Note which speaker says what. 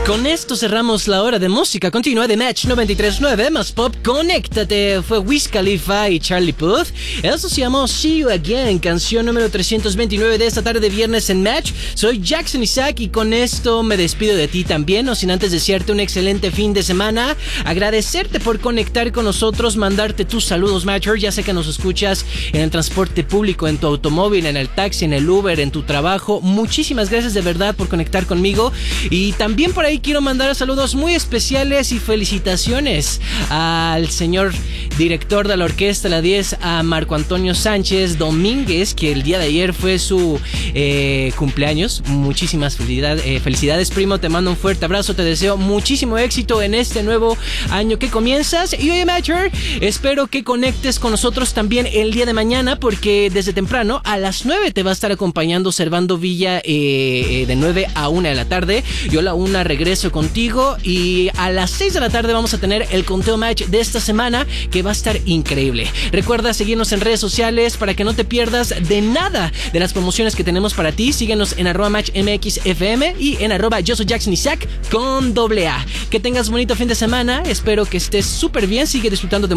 Speaker 1: Con esto cerramos la hora de música continua de Match 93.9 más Pop. Conéctate, fue Wiz Khalifa y Charlie Puth. Eso se llamó See You Again, canción número 329 de esta tarde de viernes en Match. Soy Jackson Isaac y con esto me despido de ti también, no sin antes desearte un excelente fin de semana, agradecerte por conectar con nosotros, mandarte tus saludos, Matcher. Ya sé que nos escuchas en el transporte público, en tu automóvil, en el taxi, en el Uber, en tu trabajo. Muchísimas gracias de verdad por conectar conmigo. Y también por ahí quiero mandar saludos muy especiales y felicitaciones al señor director de la Orquesta La 10, a Marco Antonio Sánchez Domínguez, que el día de ayer fue su cumpleaños. Muchísimas felicidades, primo, te mando un fuerte abrazo, te deseo muchísimo éxito en este nuevo año que comienzas. Y oye, Matcher, espero que conectes con nosotros también el día de mañana, porque desde temprano a las 9 te va a estar acompañando Servando Villa de 9 a 1 de la tarde. Yo a la 1 regreso contigo y a las 6 de la tarde vamos a tener el conteo Match de esta semana, que va a estar increíble. Recuerda seguirnos en redes sociales para que no te pierdas de nada de las promociones que tenemos para ti. Síguenos en @MatchMXFM y en @Yo soy Jackson Isaac con AA. Que tengas bonito fin de semana, espero que estés súper bien, sigue disfrutando de